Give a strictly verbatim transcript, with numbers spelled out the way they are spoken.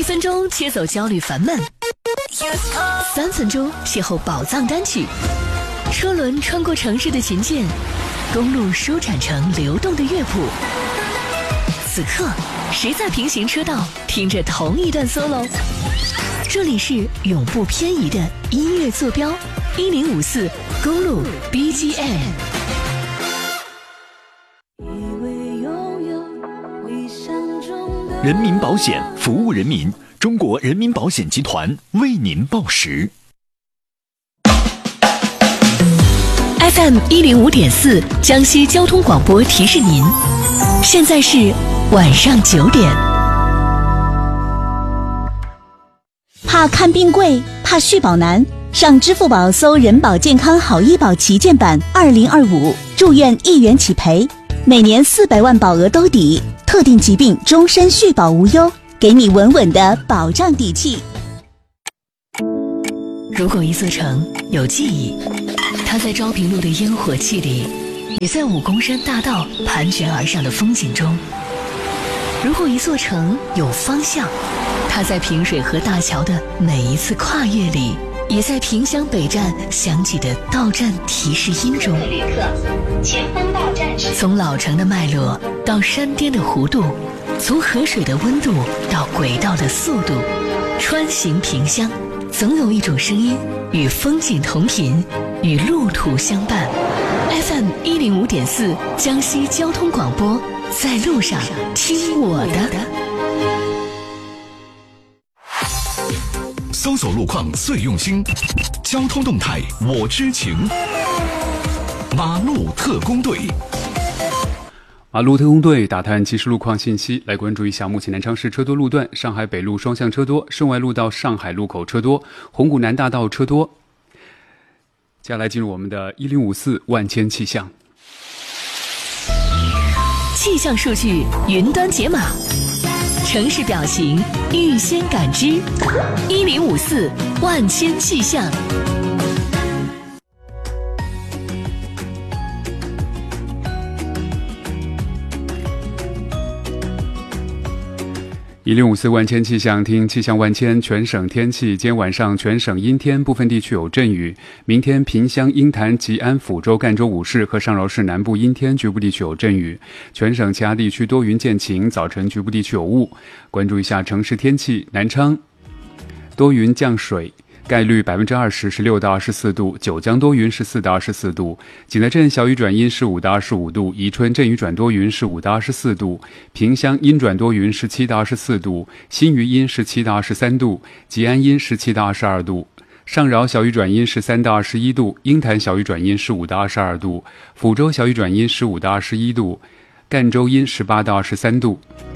分钟切走焦虑烦闷，三分钟邂逅宝藏单曲。车轮穿过城市的琴键，公路舒展成流动的乐谱。此刻，谁在平行车道听着同一段 solo？ 这里是永不偏移的音乐坐标，一零五四公路 B G M。 人民保险服务人民，中国人民保险集团为您报时。 F M 一零五点四，江西交通广播提示您，现在是晚上九点。 怕看病贵，怕续保难，上支付宝搜人保健康好医保旗舰版二零二五，住院一元起赔，每年四百万保额兜底，特定疾病终身续保无忧，给你稳稳的保障底气。 如果一座城有记忆，它在昭平路的烟火气里，也在武功山大道盘旋而上的风景中。如果一座城有方向，它在平水河大桥的每一次跨越里，也在萍乡北站响起的到站提示音中。旅客，前方到站时。从老城的脉络到山巅的弧度，从河水的温度到轨道的速度，穿行萍乡，总有一种声音与风景同频，与路途相伴。F M 一零五点四，江西交通广播，在路上听我的。 搜索路况最用心，交通动态我知情。马路特工队， 马路特工队打探即时路况信息，来关注一下目前南昌市车多路段：上海北路双向车多，顺外路到上海路口车多，红谷南大道车多。接下来进入我们的一零五四万千气象。 气象数据云端解码，城市表情预先感知，一零五四万千气象。 一零五四万千气象，听气象万千。全省天气，今天晚上全省阴天，部分地区有阵雨。明天萍乡、鹰潭、吉安、抚州、赣州五市和上饶市南部阴天，局部地区有阵雨。全省其他地区多云见晴，早晨局部地区有雾。关注一下城市天气，南昌多云降水，概率百分之二十，十六到二十四度；九江多云，十四到二十四度；景德镇小雨转阴，十五到二十五度；宜春阵雨转多云，十五到二十四度；萍乡阴转多云，十七到二十四度；新余阴十七到二十三度；吉安阴十七到二十二度；上饶小雨转阴十三到二十一度；鹰潭小雨转阴十五到二十二度；抚州小雨转阴十五到二十一度；赣州阴十八到二十三度。